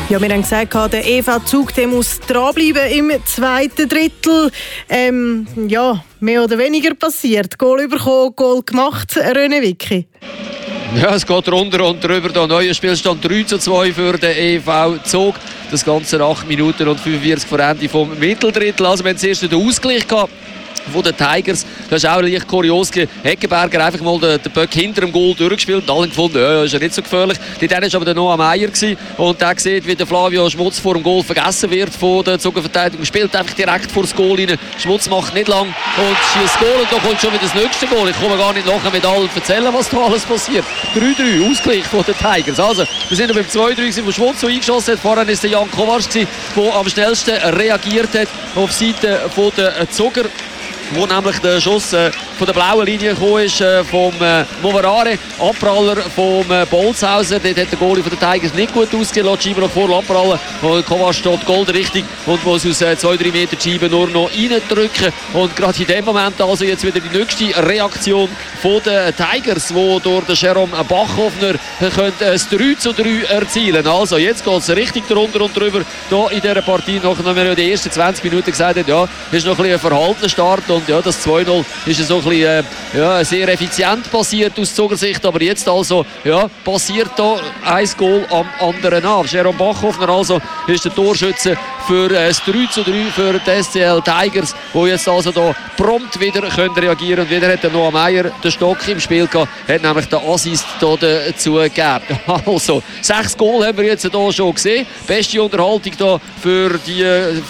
Ja, wir haben gesagt, der EV-Zug muss dranbleiben im zweiten Drittel. Mehr oder weniger passiert. Goal bekommen, Goal gemacht, René Wicki. Ja, es geht runter und drüber. Da neuer Spielstand 3:2 für den EV-Zug. Das Ganze 8 Minuten und 45 vor Ende vom Mitteldrittel. Also wir haben zuerst den Ausgleich gehabt von den Tigers. Das ist auch leicht kurios. Heckenberger einfach mal den Böck hinter dem Goal durchgespielt und alle gefunden, ja, ist ja nicht so gefährlich. Dort war aber der Noah Meyer und der sieht, wie der Flavio Schmutz vor dem Goal vergessen wird von der Zugerverteidigung. Spielt einfach direkt vor das Goal rein. Schmutz macht nicht lang und schießt Goal und da kommt schon wieder das nächste Goal. Ich komme gar nicht nachher mit allen erzählen, was da alles passiert. 3-3, Ausgleich von den Tigers. Also, wir sind beim 2-3, wo Schmutz so eingeschossen hat. Vorher war der Jan Kovacs, der am schnellsten reagiert hat auf Seite der Zuger, wo nämlich der Schuss von der blauen Linie gekommen ist, vom Moverare, Abpraller vom Bolzhauser. Dort hat der Goalie von den Tigers nicht gut ausgesehen, lässt die Scheibe noch vor abprallen. Kovac steht goldenrichtig und muss aus 2-3 Meter die Scheibe nur noch reindrücken. Und gerade in dem Moment also jetzt wieder die nächste Reaktion von den Tigers, wo durch den Jerome Bachhoffner das 3:3 erzielen. Also jetzt geht es richtig drunter und drüber hier in dieser Partie. Nachdem wir ja die ersten 20 Minuten gesagt haben, ja, ist noch ein bisschen ein verhaltener Start. Und ja, das 2:0 ist so ein bisschen, sehr effizient passiert aus Zugersicht. Aber jetzt also, ja, passiert da ein Goal am anderen an. Jerome Bachhoffner also ist der Torschütze für das 3:3 für die SCL Tigers, wo jetzt also da prompt wieder reagieren können. Und wieder hat der Noah Meyer den Stock im Spiel gehabt, hat nämlich den Assist dazu gegeben. Also, 6 Goal haben wir jetzt hier schon gesehen. Beste Unterhaltung da für die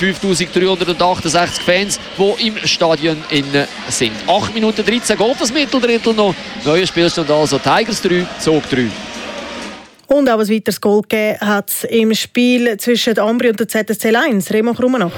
5368 Fans, die im Stadion sind. 8 Minuten 13 geht das Mitteldrittel noch. Neuer Spielstand also Tigers 3, Zug 3. Und auch ein weiteres Goal gegeben hat es im Spiel zwischen Ambri und der ZSC Lions. Remo Krummenach.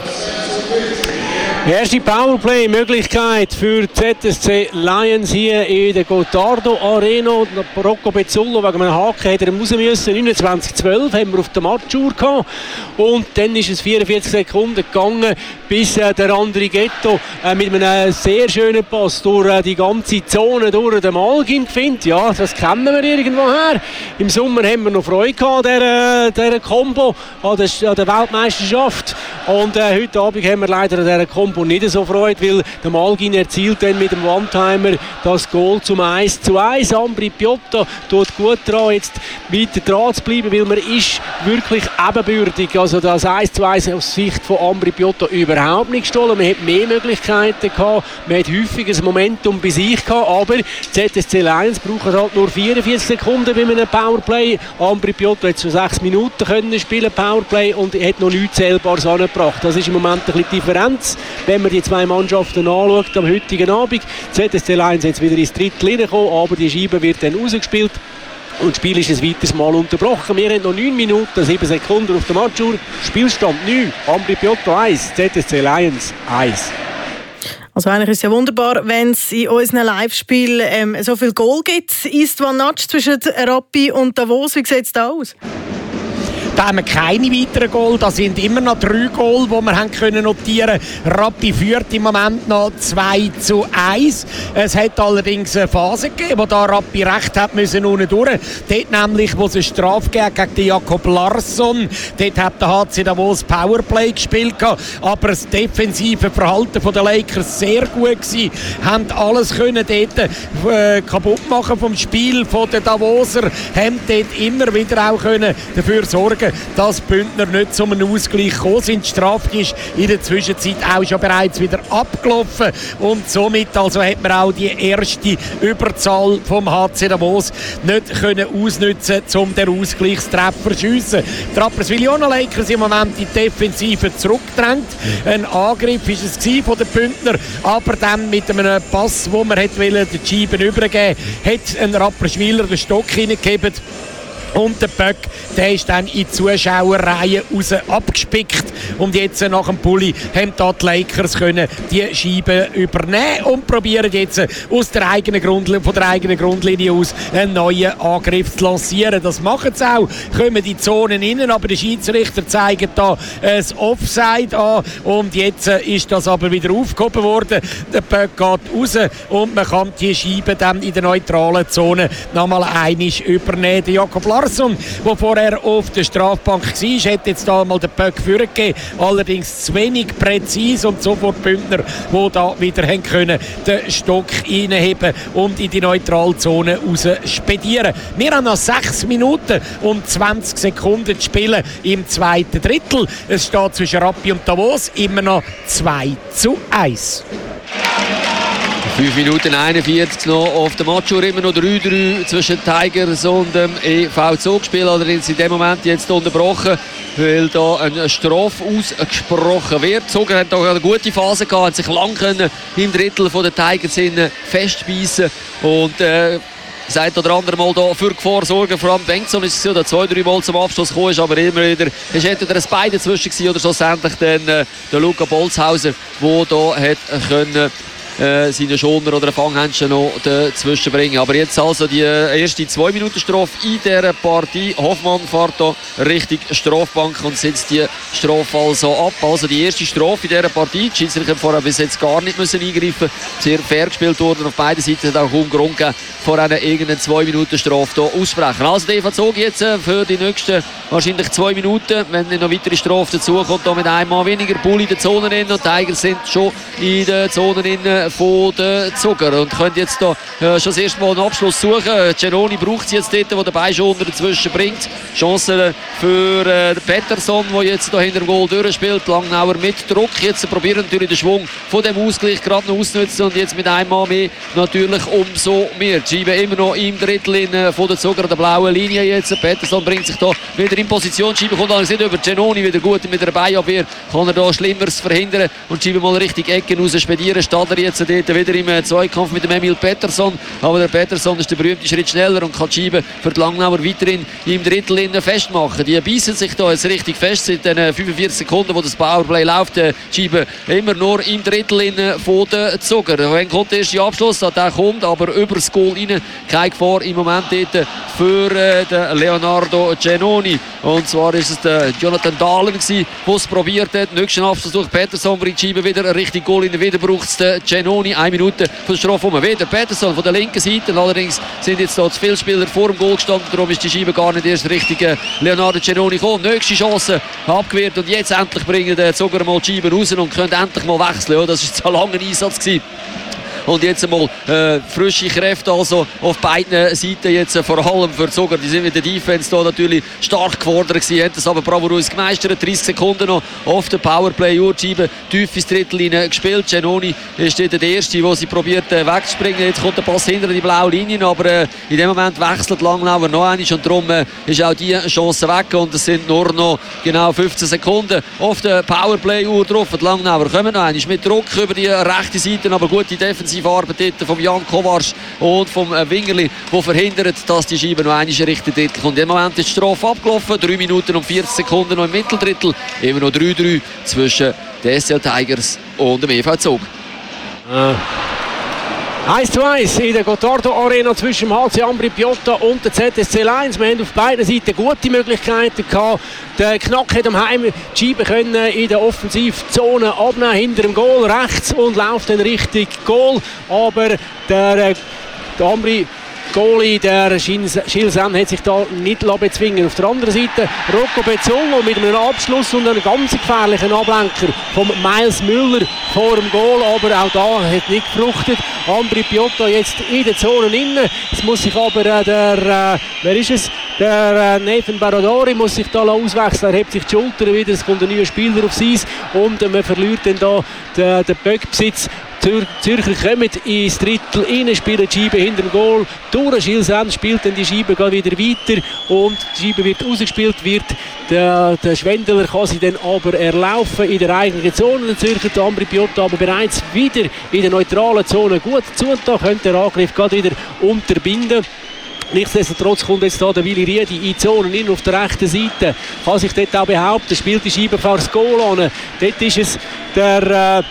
Erste Powerplay-Möglichkeit für ZSC Lions hier in der Gottardo Arena. Rocco Bezzullo wegen einem Haken hätte er raus müssen. 29:12 haben wir auf der Matchuhr gehabt. Und dann ist es 44 Sekunden gegangen, bis der Andri Ghetto mit einem sehr schönen Pass durch die ganze Zone durch den Malgin findet. Ja, das kennen wir irgendwoher. Im Sommer haben wir noch Freude gehabt an dieser Combo, an der Weltmeisterschaft. Und heute Abend haben wir leider an dieser Combo nicht so Freude, weil der Malgin erzielt dann mit dem One-Timer das Goal zum 1:1. Ambri Piotta tut gut daran, jetzt weiter dran zu bleiben, weil man ist wirklich ebenbürtig. Also das 1:1 aus Sicht von Ambri Piotta überhaupt nicht gestohlen. Man hat mehr Möglichkeiten gehabt, man hat häufig ein Momentum bei sich gehabt, aber ZSC Lions brauchen halt nur 44 Sekunden bei einem Powerplay. Ambri Piotta hat schon 6 Minuten können spielen, Powerplay, und hat noch nichts Zählbares angebracht. Das ist im Moment ein bisschen Differenz, wenn man die zwei Mannschaften anschaut am heutigen Abend. ZSC Lions jetzt wieder ins Drittel reingekommen, aber die Scheibe wird dann rausgespielt. Und das Spiel ist ein weiteres Mal unterbrochen. Wir haben noch 9 Minuten, 7 Sekunden auf der Matchuhr. Spielstand 9, Ambri Piotta 1, ZSC Lions 1. Also eigentlich ist es ja wunderbar, wenn es in unseren Live-Spielen so viel Goal gibt. Istvan Natsch zwischen Rappi und Davos, wie sieht es da aus? Da haben wir keine weiteren Goal. Da sind immer noch 3 Goal, die wir haben können notieren. Rappi führt im Moment noch 2:1. Es hat allerdings eine Phase gegeben, wo da Rappi recht hat müssen unten durch. Dort nämlich, wo es eine Strafe gegen den Jakob Larsson. Dort hat der HC Davos Powerplay gespielt. Aber das defensive Verhalten der Lakers sehr gut gewesen. Haben alles können dort kaputt machen vom Spiel der Davoser. Haben dort immer wieder auch können dafür sorgen, dass Bündner nicht zu einem Ausgleich gekommen sind. Die Strafe ist in der Zwischenzeit auch schon bereits wieder abgelaufen und somit also hat man auch die erste Überzahl vom HC Davos nicht können ausnutzen, um den Ausgleichstreffer zu schiessen. Die Rapperswil-Jona Lakers im Moment die Defensive zurückgedrängt. Ein Angriff war es von den Bündner, aber dann mit einem Pass, wo man den Scheiben übergeben wollte, hat ein Rapperswiler den Stock hineingegeben. Und der Böck, der ist dann in die Zuschauerreihe raus abgespickt. Und jetzt nach dem Pulli haben die Lakers können die Scheibe übernehmen und probieren jetzt aus der eigenen Grundlinie aus einen neuen Angriff zu lancieren. Das machen sie auch, kommen die Zonen innen, aber die Schiedsrichter zeigen da ein Offside an. Und jetzt ist das aber wieder aufgehoben worden. Der Böck geht raus und man kann die Scheibe dann in der neutralen Zone nochmal einmal übernehmen. Der Jakob Larsson, der vorher auf der Strafbank war, hat jetzt da mal den Böck vorgegeben, allerdings zu wenig präzise und sofort Bündner, die da wieder haben können, den Stock reinheben und in die Neutralzone raus spedieren. Wir haben noch 6 Minuten und 20 Sekunden zu spielen im zweiten Drittel. Es steht zwischen Rappi und Davos immer noch 2:1. 5 Minuten 41 noch auf der Matchuhr, immer noch 3-3 zwischen Tigers und dem EV Zug. Spiel allerdings in dem Moment jetzt unterbrochen, weil da eine Strafe ausgesprochen wird. Zug hat da eine gute Phase gehabt, hat sich lang können im Drittel von den Tigers festbeissen und sagt oder andere Mal da für Gefahr sorgen. Vor allem Bengtson ist es so, der 2-3 Mal zum Abschluss gekommen ist, aber immer wieder ist entweder ein Bein dazwischen gewesen oder schlussendlich dann der Luca Bolzhauser, der da hat können seine Schoner oder Fanghändchen noch dazwischen bringen. Aber jetzt also die erste 2-Minuten-Strafe in dieser Partie. Hoffmann fährt da Richtung Strafbank und setzt die Strafe also ab. Also die erste Strafe in dieser Partie. Die Schiedsrichter haben vorher bis jetzt gar nicht müssen eingreifen. Sehr fair gespielt worden auf beiden Seiten. Hat auch kaum Grund gegeben, vor einer irgendeinen 2-Minuten-Strafe hier aussprechen. Also der EV Zug jetzt für die nächsten wahrscheinlich 2 Minuten, wenn nicht noch weitere Strafe dazukommt, da mit einem Mann weniger. Bull in der Zone drin und die Tigers sind schon in der Zone drin von den Zucker und können jetzt da schon das erste Mal einen Abschluss suchen. Genoni braucht sie jetzt dort, wo der Beischoner dazwischen bringt. Chancen für den Pettersson, der jetzt da hinter dem Goal durchspielt. Langnauer mit Druck. Jetzt probieren natürlich den Schwung von dem Ausgleich gerade noch auszunutzen und jetzt mit einem Mann mehr natürlich umso mehr. Die Scheibe immer noch im Drittel von der Zucker an der blauen Linie jetzt. Pettersson bringt sich da wieder in Position. Die Scheibe kommt allerdings nicht über Genoni wieder gut mit der Beinabwehr. Kann er da Schlimmeres verhindern und die Scheibe mal richtig Ecken raus spedieren. Steht er jetzt dort wieder im Zweikampf mit dem Emil Pettersson. Aber der Pettersson ist der berühmte Schritt schneller und kann die Scheibe für die Langnauer weiterhin im Drittel festmachen. Die beißen sich da jetzt richtig fest seit den 45 Sekunden, wo das Powerplay läuft. Die Scheibe immer nur im Drittel von den Zucker. Wenn kommt der erste Abschluss, der kommt, aber über das Goal rein. Keine Gefahr im Moment dort für den Leonardo Genoni. Und zwar ist es der Jonathan Dahlen, der es probiert hat. Nächsten Abschluss durch Pettersson bringt die Scheibe wieder richtig Goal rein. Wieder braucht es den Genoni. 1 Minute von der Strafe um. Wieder Pettersson von der linken Seite. Allerdings sind jetzt da zu viele Spieler vor dem Goal gestanden. Darum ist die Scheibe gar nicht erst richtig Leonardo Genoni gekommen. Nächste Chance abgewehrt. Und jetzt endlich bringen die Zucker mal die Scheibe raus und können endlich mal wechseln. Ja, das war ein langer Einsatz gewesen. Und jetzt einmal frische Kräfte also auf beiden Seiten, jetzt vor allem für Zucker. Die sind mit der Defense da natürlich stark gefordert gewesen, haben das aber bravourös gemeistert. 30 Sekunden noch auf der Powerplay-Uhr, Scheibe tief ins Drittel gespielt. Genoni ist dort der Erste, der sie probiert wegzuspringen. Jetzt kommt der Pass hinter die blaue Linie, aber in dem Moment wechselt Langnauer noch einmal und darum ist auch die Chance weg und es sind nur noch genau 15 Sekunden auf der Powerplay-Uhr drauf. Die Langnauer kommen noch einmal mit Druck über die rechte Seite, aber gute Defensive Arbeit von Jan Kovacs und vom Wingerli, der verhindert, dass die Scheibe noch einmal richtig Drittel kommt. Im Moment ist die Strafe abgelaufen, 3 Minuten und 40 Sekunden noch im Mitteldrittel, immer noch 3-3 zwischen den SCL Tigers und dem EV Zug. 1:1 in der Gottardo Arena zwischen dem HC Ambri Piotta und der ZSC Lions. Wir haben auf beiden Seiten gute Möglichkeiten gehabt. Der Knack hat am Heim die Scheibe können in der Offensivzone abnehmen, hinter dem Goal rechts und läuft dann Richtung Goal. Aber der Ambri Goalie, der Schilsen, hat sich da nicht bezwingen. Auf der anderen Seite Rocco Bezzolo mit einem Abschluss und einem ganz gefährlichen Ablenker von Miles Müller vor dem Goal, aber auch da hat nicht gefruchtet. Ambri Piotta jetzt in der Zone innen. Es muss sich aber der Nathan Baradori muss sich da auswechseln. Er hebt sich die Schultern wieder, es kommt ein neuer Spieler aufs Eis und man verliert dann da den Böckbesitz. Zürcher kommen ins Drittel rein, spielen die Scheibe hinter dem Goal. Durch Schilsen spielt dann die Scheibe wieder weiter und die Scheibe wird ausgespielt, der Schwendeler kann sie dann aber erlaufen in der eigenen Zone. Der Zürcher, der Ambri Piotta, aber bereits wieder in der neutralen Zone gut zugetan, könnte der Angriff gerade wieder unterbinden. Nichtsdestotrotz kommt jetzt da der Willi Riedi in die Zone in auf der rechten Seite, kann sich dort auch behaupten, spielt die Scheibe vor das Goal an. Dort ist es der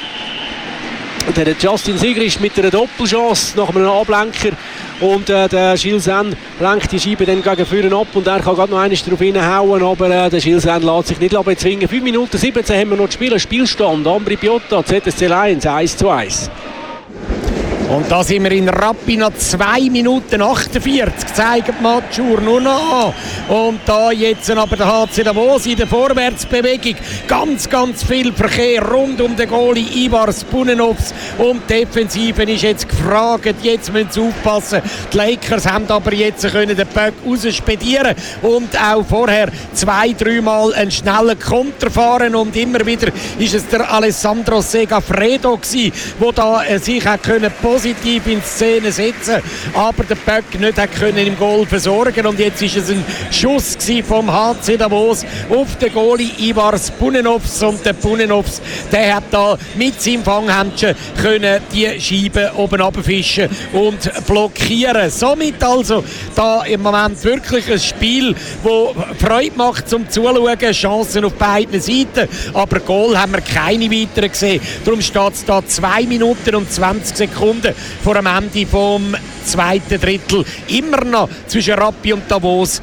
Justin Sigrist mit einer Doppelchance nach einem Ablenker und der Schilsen lenkt die Scheibe dann gegen vorne ab und er kann gerade noch eines drauf hinhauen, aber der Schilsen lässt sich nicht bezwingen. 5 Minuten 17 haben wir noch zu spielen. Spielstand Ambri Piotta, ZSC Lions 1:1. Und da sind wir in Rappi nach 2 Minuten 48, zeigen die Matchuhr nur noch an. Und da jetzt aber der HC Davos in der Vorwärtsbewegung. Ganz, ganz viel Verkehr rund um den Goalie Ivar Spunenovs. Und die Defensive ist jetzt gefragt. Jetzt müssen sie aufpassen. Die Lakers haben aber jetzt können den Puck rausspedieren und auch vorher 2-3 Mal einen schnellen Konter fahren. Und immer wieder ist es der Alessandro Segafredo gewesen, der da sich auch positiv in Szene setzen, aber der Puck nicht hat können im Goal versorgen. Und jetzt ist es ein Schuss vom HC Davos auf den Goalie Ivar Spunenovs. Und der Spunenovs, der hat da mit seinem Fanghändchen können die Scheibe oben runterfischen und blockieren. Somit also da im Moment wirklich ein Spiel, das Freude macht zum Zuschauen, Chancen auf beiden Seiten, aber Goal haben wir keine weiteren gesehen. Darum steht es da 2 Minuten und 20 Sekunden vor dem Ende vom zweiten Drittel. Immer noch zwischen Rappi und Davos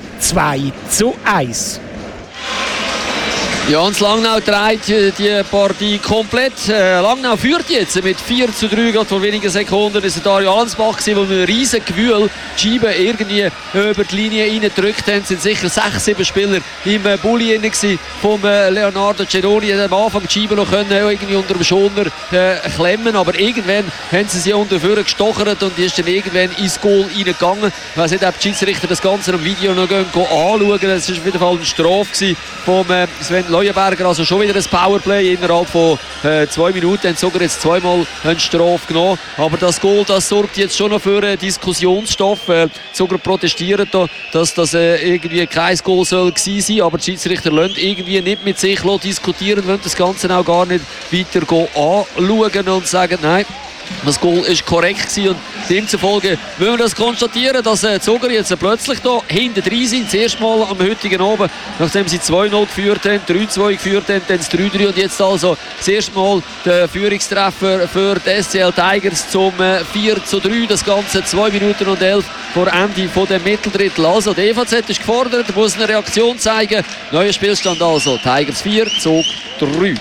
2-1. Ja, und Langnau dreht die Partie komplett. Langnau führt jetzt mit 4-3. Gerade vor wenigen Sekunden ist Dario Allensbach, der mit einem riesen Gewühl die Scheibe irgendwie über die Linie reingedrückt hat. Es sind sicher 6-7 Spieler im Bulli vom Leonardo Ceroni. Am Anfang die Scheibe noch können irgendwie unter dem Schoner klemmen, aber irgendwann haben sie sie unterführen gestochert und die ist dann irgendwann ins Goal reingegangen. Ich weiss nicht, ob die Schiedsrichter das Ganze am Video noch anschauen. Es war auf jeden Fall eine Strafe vom Sven Leuenberger, also schon wieder ein Powerplay innerhalb von 2 Minuten, haben sogar jetzt zweimal eine Strafe genommen, aber das Goal, das sorgt jetzt schon noch für Diskussionsstoff, sogar protestieren da, dass das irgendwie kein Goal soll gewesen sein, aber die Schiedsrichter lassen irgendwie nicht mit sich diskutieren, wollen das Ganze auch gar nicht weiter anschauen und sagen, nein, das Goal ist korrekt gewesen und demzufolge wollen wir das konstatieren, dass Zoger jetzt plötzlich da hinten drin sind. Das erste Mal am heutigen Abend, nachdem sie 2-0 geführt haben, 3-2 geführt haben, dann 3-3 und jetzt also das erste Mal der Führungstreffer für die SCL Tigers zum 4-3. Das Ganze 2 Minuten und 11 vor Ende von dem Mitteldrittel. Also die EVZ ist gefordert, muss eine Reaktion zeigen. Neuer Spielstand also Tigers 4, Zug 3.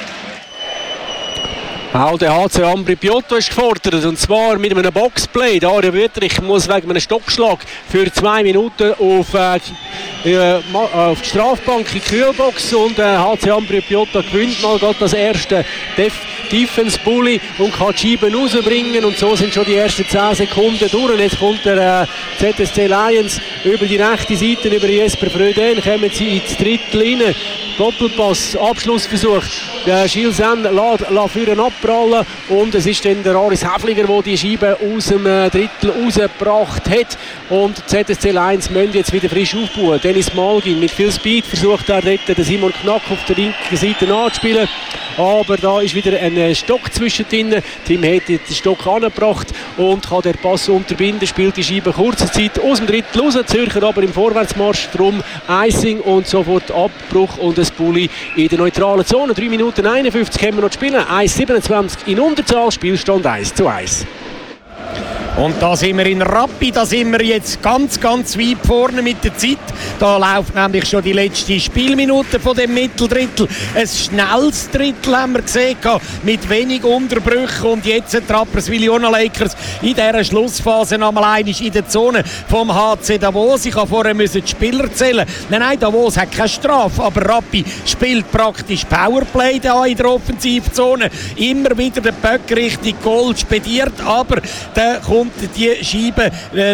Auch der HC Ambri Piotta ist gefordert, und zwar mit einem Boxplay. Dario Wüttrich muss wegen einem Stockschlag für 2 Minuten auf die Strafbank in die Kühlbox, und HC Ambri Piotta gewinnt mal gerade das erste Defense Bully und kann die Scheiben rausbringen, und so sind schon die ersten 10 Sekunden durch. Und jetzt kommt der ZSC Lions über die rechte Seite, über Jesper Fröden, kommen sie ins Drittel rein. Doppelpass, Abschlussversuch. Der Gilles Sen lässt führen abprallen, und es ist dann der Aris Häfliger, der die Scheibe aus dem Drittel rausgebracht hat. Und ZSC Lions müssen jetzt wieder frisch aufbauen. Dennis Malgin mit viel Speed versucht er dort den Simon Knack auf der linken Seite anzuspielen. Aber da ist wieder ein Stock zwischendrin. Tim hat den Stock angebracht und kann den Pass unterbinden, spielt die Scheibe kurze Zeit aus dem Drittel raus. Zürcher aber im Vorwärtsmarsch, drum Icing und sofort Abbruch und ein Bulli in der neutralen Zone. 3 Minuten 51 können wir noch spielen. 1:27 in Unterzahl, Spielstand 1:1. Und da sind wir in Rappi, da sind wir jetzt ganz, ganz weit vorne mit der Zeit. Da läuft nämlich schon die letzte Spielminute von dem Mitteldrittel. Ein schnelles Drittel haben wir gesehen, mit wenig Unterbrüchen. Und jetzt Rapperswil Jona Lakers in dieser Schlussphase nochmal einmal in der Zone vom HC Davos. Ich habe vorher die Spieler zählen. Nein, Davos hat keine Strafe, aber Rappi spielt praktisch Powerplay da in der Offensivzone. Immer wieder den Böck Richtung Goal spediert, aber der kommt die Scheibe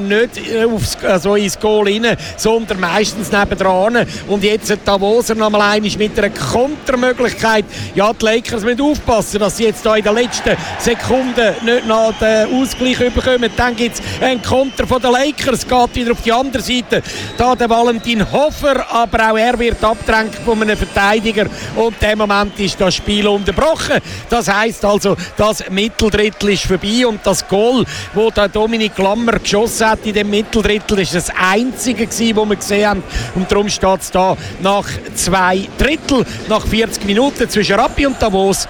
nicht ins Goal rein, sondern meistens nebendran. Und jetzt Davoser nochmal einmal mit einer Kontermöglichkeit. Ja, die Lakers müssen aufpassen, dass sie jetzt da in den letzten Sekunden nicht noch den Ausgleich bekommen. Dann gibt es einen Konter von den Lakers, geht wieder auf die andere Seite. Da der Valentin Hofer, aber auch er wird abgedrängt von einem Verteidiger. Und in dem Moment ist das Spiel unterbrochen. Das heisst also, das Mitteldrittel ist vorbei, und das Goal, wo der Dominik Lammer geschossen hat in dem Mitteldrittel, ist das einzige gewesen, das wir gesehen haben. Und darum steht es da nach 2 Drittel, nach 40 Minuten zwischen Rappi und Davos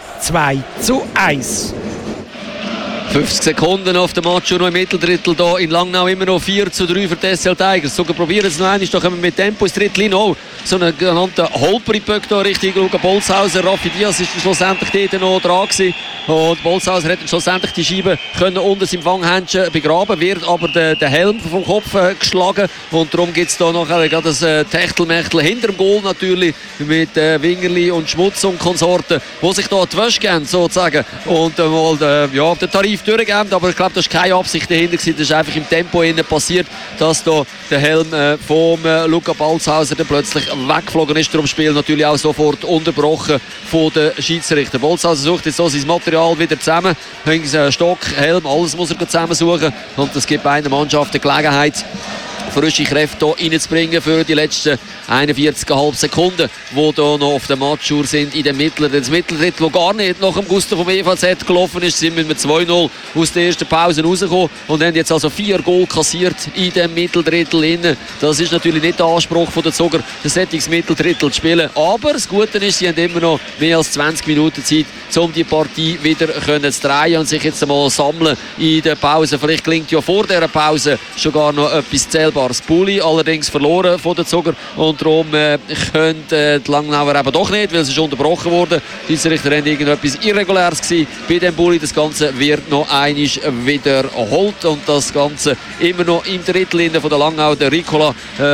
2:1. 50 Sekunden auf dem Match, noch im Mitteldrittel da in Langnau, immer noch 4:3 für die SCL Tigers. Sogar probieren es noch einmal, da kommen wir mit Tempo ins Drittel hin. Oh, so einen genannten Holperi-Böck da richtig schauen. Bolzhauser, Raffi Diaz ist schlussendlich dort noch dran gewesen. Und Bolzhauser hat schlussendlich die Scheibe können unter seinem Fanghändchen begraben, wird aber der Helm vom Kopf geschlagen und darum gibt es da noch das Techtelmechtel hinter dem Goal natürlich mit Wingerli und Schmutz und Konsorten, die sich da die Wäsche geben sozusagen und mal den Tarif durchgeben, aber ich glaube, das war keine Absicht dahinter, das ist einfach im Tempo passiert, dass da der Helm vom Luca Bolzhauser dann plötzlich weggeflogen ist, darum Spiel natürlich auch sofort unterbrochen von den Schiedsrichter. Bolzhauser sucht jetzt so sein Material wieder zusammen, Stock, Helm, alles muss er zusammensuchen und das gibt beiden Mannschaften Gelegenheit, frische Kräfte hier reinzubringen für die letzten 41,5 Sekunden, die hier noch auf der Matchuhr sind in dem Mitteldrittel. Das Mitteldrittel, das gar nicht nach dem Gusto vom EVZ gelaufen ist, sind wir mit 2-0 aus der ersten Pause rausgekommen und haben jetzt also 4 Goal kassiert in dem Mitteldrittel. Das ist natürlich nicht der Anspruch von der Zuger, das solches Mitteldrittel zu spielen. Aber das Gute ist, sie haben immer noch mehr als 20 Minuten Zeit, um die Partie wieder zu drehen und sich jetzt einmal sammeln in der Pause. Vielleicht gelingt ja vor dieser Pause schon gar noch etwas zählbares. Bulli allerdings verloren von der Zuger und darum können die Langnauer eben doch nicht, weil es ist unterbrochen wurde. Die Schiedsrichter haben irgendetwas Irreguläres gewesen bei dem Bulli. Das Ganze wird noch einmal wiederholt und das Ganze immer noch im Drittel von der Langnau. Der Ricola,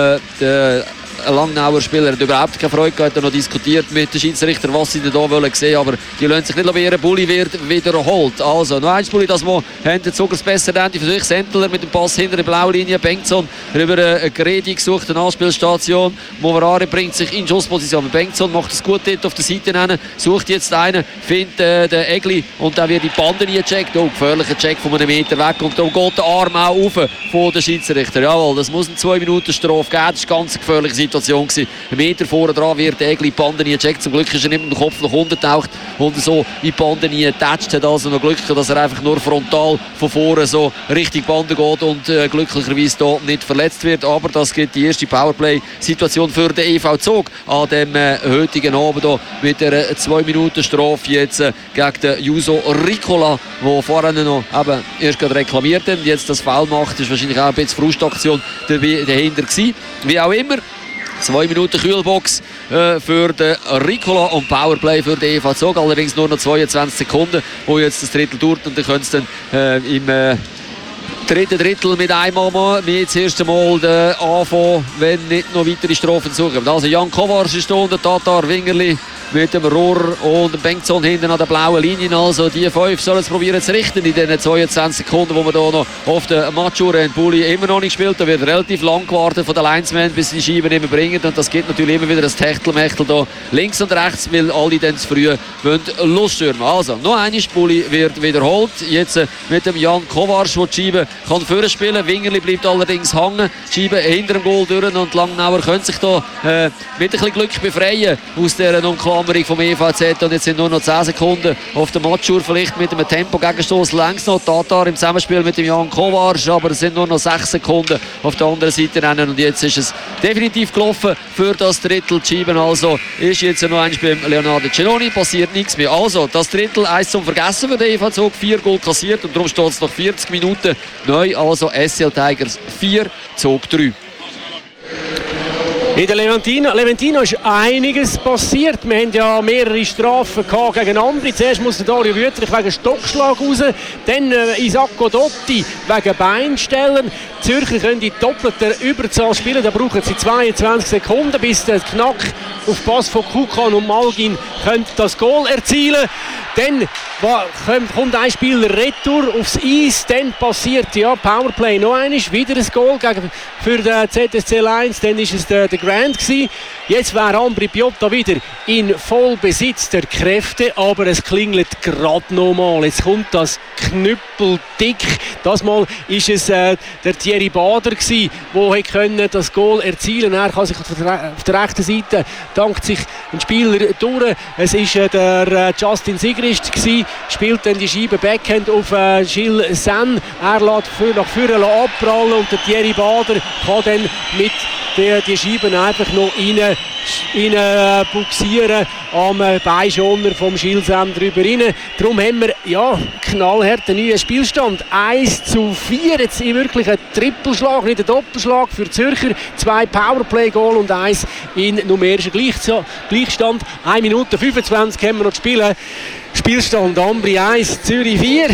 der Langnauer Spieler, hat überhaupt keine Freude gehabt, hat noch diskutiert mit den Schiedsrichtern, was sie da wollen sehen, aber die lassen sich nicht wehren. Bulli wird wiederholt. Also, noch eins Bulli, das Mal haben die Zugers besser Ende für sich. Sentler mit dem Pass hinter der Blaulinie, Bengtson über Gredi gesucht, eine Anspielstation. Moverare bringt sich in Schussposition. Bengtson macht es gut dort auf der Seite hin, sucht jetzt einen, findet den Egli und dann wird die Bande nie gecheckt. Oh, gefährlicher Check von einem Meter weg und darum geht der Arm auch auf von den Schiedsrichter. Jawohl, das muss eine 2 Minuten Strafe geben, das ist eine ganz gefährliche Situation gewesen. Ein Meter vorne dran wird Egli die Bande nie gecheckt. Zum Glück ist er nicht mit dem Kopf nach unten getaucht und so in die Bande nie getatscht. Hat also noch Glück, dass er einfach nur frontal von vorne so Richtung Bande geht und glücklicherweise hier nicht verletzt wird. Aber das gibt die erste Powerplay-Situation für den EV Zug an dem heutigen Abend hier mit der 2 Minuten Strafe jetzt gegen den Juso Ricola, der vorhin noch eben erst gerade reklamiert hat und jetzt das Foul macht. Das ist wahrscheinlich auch ein bisschen Frustaktion dahinter gewesen. Wie auch immer. 2 Minuten Kühlbox für den Ricola und Powerplay für den EV Zug. Allerdings nur noch 22 Sekunden, wo jetzt das Drittel dauert und dann können sie dann im dritten Drittel mit einmal mal, wie das erste Mal anfangen, wenn nicht noch weitere Strafen suchen. Also Jan Kovacs ist da unten, Tatar, Wingerli mit dem Rohr und dem Bengtson hinten an der blauen Linie. Also die 5 sollen es probieren zu richten in den 22 Sekunden, wo wir hier noch auf der Matchuhr haben. Bulli immer noch nicht gespielt, da wird relativ lang gewartet von den Linesmen, bis sie die Scheiben immer bringen und das gibt natürlich immer wieder ein Techtelmechtel da links und rechts, weil alle dann zu früh losstürmen. Also noch einmal, Bulli wird wiederholt, jetzt mit dem Jan Kovacs, der die Scheibe kann vorne spielen. Wingerli bleibt allerdings hängen, die Scheibe hinter dem Goal durch und die Langnauer können sich da mit ein bisschen Glück befreien aus dieser Umklammerung vom EVZ und jetzt sind nur noch 10 Sekunden auf der Matchuhr, vielleicht mit einem Tempo-Gegenstoß längs noch Tatar im Zusammenspiel mit dem Jan Kovacs, aber es sind nur noch 6 Sekunden auf der anderen Seite rennen und jetzt ist es definitiv gelaufen für das Drittel. Die Scheiben also ist jetzt noch eins beim Leonardo Celloni, passiert nichts mehr. Also das Drittel 1 zum Vergessen für den EVZ, 4 Goal kassiert und darum steht es noch 40 Minuten neu, also SCL Tigers 4, Zug 3. In der Leventina ist einiges passiert. Wir haben ja mehrere Strafen gegen Ambri. Zuerst muss der Dario Wüttrich wegen Stockschlag raus, dann Isacco Dotti wegen Beinstellen. Die Zürcher können die doppelte Überzahl spielen. Da brauchen sie 22 Sekunden, bis der Knack auf Pass von Kukan und Malgin das Goal erzielen. Dann kommt ein Spieler retour aufs Eis, dann passiert Powerplay noch einmal, wieder ein Goal für den ZSC Lions, dann war es der Grant gewesen. Jetzt wäre Ambri Piotta wieder in Vollbesitz der Kräfte, aber es klingelt gerade noch mal. Jetzt kommt das knüppeldick. Das Mal ist es der Thierry Bader gewesen, der das Goal erzielen konnte. Er kann sich auf der rechten Seite dankt sich ein Spieler durch. Es ist der Justin Sigrist gewesen, spielt dann die Scheibe Backhand auf Gilles Sen. Er lässt nach vorne abprallen und der Thierry Bader kann dann mit die Scheiben einfach noch rein buxieren am Beischoner vom Schilsem drüber rein. Darum haben wir knallharten neuen Spielstand. 1:4. Jetzt wirklich ein Trippelschlag, nicht ein Doppelschlag für Zürcher. 2 Powerplay-Goal und 1 in numerischen Gleichstand. 1 Minute 25 haben wir noch zu spielen. Spielstand Ambri 1, Zürich 4.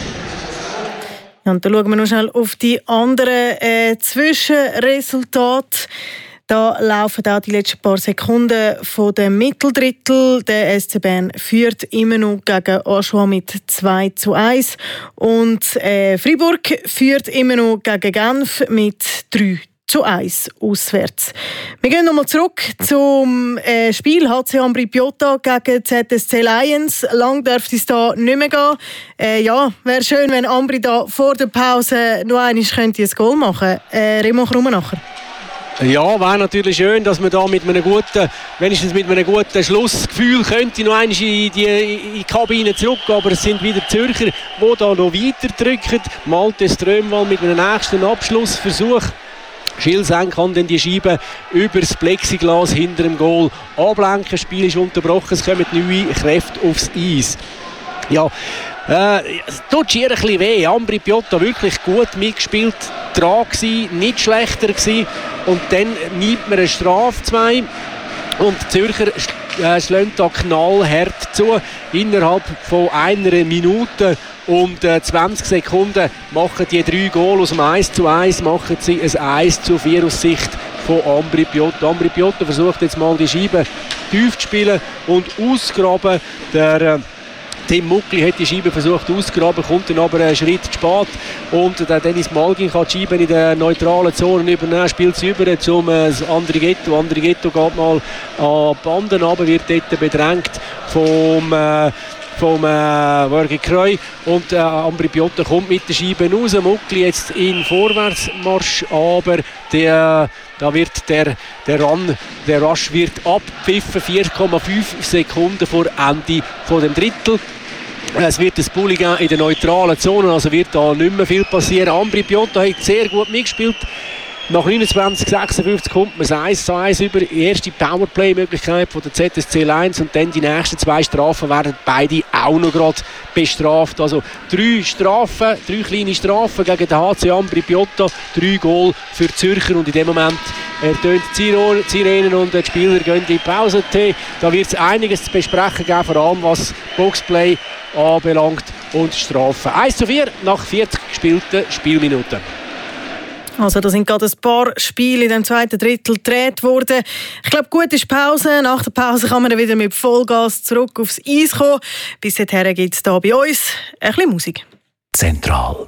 Und dann schauen wir noch schnell auf die anderen Zwischenresultate. Da laufen auch die letzten paar Sekunden von dem Mitteldrittel. Der SC Bern führt immer noch gegen Aschua mit 2:1. Und Freiburg führt immer noch gegen Genf mit 3:1 auswärts. Wir gehen nochmal zurück zum Spiel HC Ambri Piotta gegen ZSC Lions. Lang dürfte es da nicht mehr gehen. Wäre schön, wenn Ambri da vor der Pause noch einmal ein Goal machen könnte. Remo Krummenacher. Ja, wäre natürlich schön, dass man da wenigstens mit einem guten Schlussgefühl könnte noch einmal in die Kabine zurückgehen. Aber es sind wieder Zürcher, die da noch weiter drücken. Malte Strömwall mit einem nächsten Abschlussversuch. Schilseng kann dann die Scheibe über das Plexiglas hinter dem Goal ablenken. Das Spiel ist unterbrochen, es kommen neue Kräfte aufs Eis. Ja, es tut schier ein bisschen weh. Ambri Piotta wirklich gut mitgespielt, dran gewesen, nicht schlechter gewesen. Und dann nimmt man eine Strafe 2 und die Zürcher schlagen da knallhart zu. Innerhalb von 1 Minute und 20 Sekunden machen die 3 Goal aus dem 1:1, machen sie ein 1:4 aus Sicht von Ambri Piotta. Ambri Piotta versucht jetzt mal die Scheibe tief zu spielen und ausgraben. Der Tim Muckli hat die Scheibe versucht auszugraben, kommt dann aber einen Schritt zu spät. Und der Dennis Malgin kann die Scheibe in der neutralen Zone übernehmen, spielt sie über zum Andrighetto. Andrighetto geht mal an die Banden runter, wird dort bedrängt vom Wörgi Kreu. Und Ambri Piotta kommt mit der Scheibe raus. Muckli jetzt in Vorwärtsmarsch, aber da wird der Rush wird abgepfiffen, 4,5 Sekunden vor Ende von dem Drittel. Es wird ein Bulli geben in der neutralen Zone, also wird da nicht mehr viel passieren. Ambri Piotta hat sehr gut mitgespielt. Nach 29:56 kommt man 1:1 über. Die erste Powerplay-Möglichkeit von der ZSC Lions und dann die nächsten 2 Strafen werden beide auch noch gerade bestraft. Also 3 kleine Strafen gegen den HC Ambri Piotta, 3 Goal für Zürcher und in dem Moment ertönt die Sirenen und die Spieler gehen in die Pause. Da wird es einiges zu besprechen geben, vor allem was Boxplay anbelangt und Strafen. 1:4 nach 40 gespielten Spielminuten. Also da sind gerade ein paar Spiele in dem zweiten Drittel gedreht worden. Ich glaube, gut ist Pause. Nach der Pause kann man dann wieder mit Vollgas zurück aufs Eis kommen. Bis dahin gibt es hier bei uns ein bisschen Musik. Zentral.